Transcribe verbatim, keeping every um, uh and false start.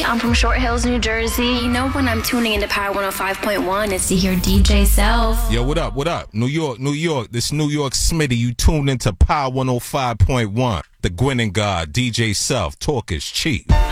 I'm from Short Hills, New Jersey. You know when I'm tuning into Power one oh five point one, it's to hear D J Self. Yo, what up, what up? New York, New York, this New York Smitty. You tuned into Power one oh five point one. The Gwen and God, D J Self, talk is cheap.